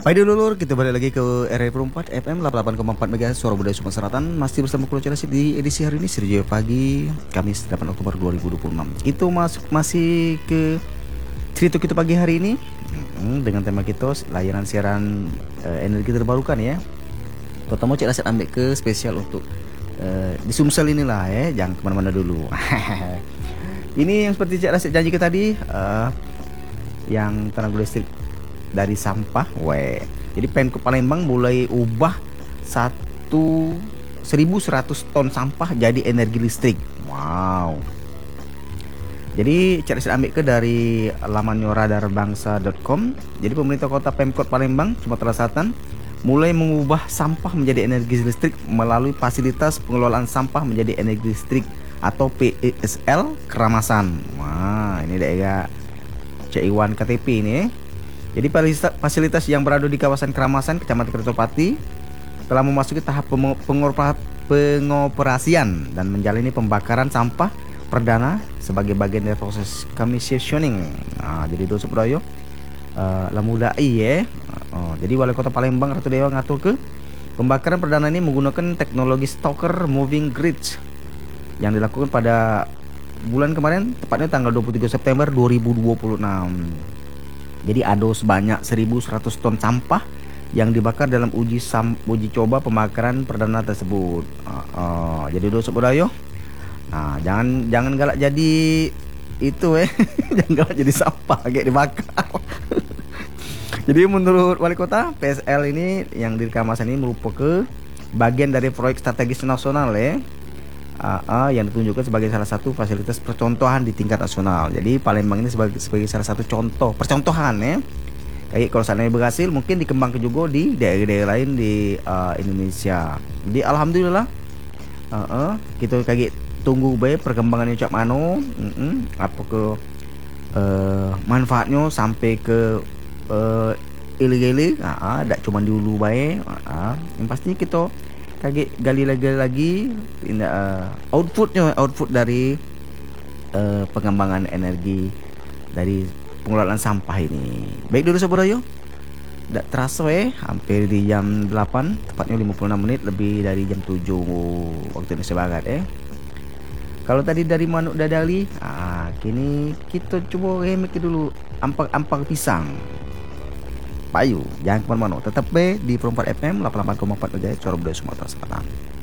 Pagi dulu, kita balik lagi ke RRI Pro 4 FM 88,4 MHz Suara Budaya Sumatera Selatan. Masih bersama Kulo Cerasi di edisi hari ini, Sergio Pagi, Kamis 8 Oktober 2026. Itu masih ke cerita kita pagi hari ini, dengan tema kita layanan siaran energi terbarukan ya. Pertama Cik Rasid ambil ke spesial untuk di Sumsel inilah ya, jangan kemana-mana dulu. Ini yang seperti Cik Rasid janji ke tadi, yang tenaga listrik dari sampah, jadi Pemkot Palembang mulai ubah 1.100 ton sampah jadi energi listrik. Wow. Jadi cari saya ambil ke dari laman radarbangsa.com. Jadi pemerintah kota Pemkot Palembang, Sumatera Selatan mulai mengubah sampah menjadi energi listrik melalui fasilitas pengelolaan sampah menjadi energi listrik atau PESL Keramasan. Wah, ini daerah Cik Iwan KTP ini. Jadi fasilitas yang berada di kawasan Keramasan, Kecamatan Kertopati telah memasuki tahap pengoperasian dan menjalani pembakaran sampah perdana sebagai bagian dari proses commissioning. Jadi dosa berayo lamudai ya. Jadi Wali Kota Palembang Ratu Dewa ngatur ke pembakaran perdana ini menggunakan teknologi Stoker Moving Grids yang dilakukan pada bulan kemarin, tepatnya tanggal 23 September 2026. Jadi ada sebanyak 1.100 ton sampah yang dibakar dalam uji coba pembakaran perdana tersebut. Jadi dosa budaya. Nah, jangan galak jadi itu jangan galak jadi sampah kayak dibakar. Jadi menurut Wali Kota, PSL ini yang di Keramasan ini merupakan bagian dari proyek strategis nasional yang ditunjukkan sebagai salah satu fasilitas percontohan di tingkat nasional. Jadi Palembang ini sebagai salah satu contoh percontohan ya. Kayak kalau seandainya berhasil mungkin dikembangkan juga di daerah-daerah lain di Indonesia. Jadi alhamdulillah kita kayak tunggu baik perkembangannya cak mano, apa ke manfaatnya sampai ke ilegal, tidak cuma di hulu baik. Yang pastinya kita kaget gali lagi output dari pengembangan energi dari pengelolaan sampah ini. Baik dulu saudara yo. Tak terasa hampir di jam 8, tepatnya 56 menit lebih dari jam 7 waktu Indonesia Barat Kalau tadi dari manuk dadali, kini kita coba remake dulu ampak pisang. Payu, jangan kemana-mana, tetap di Pro 4 FM 88,4 MHz Suara Budaya Sumatera Selatan.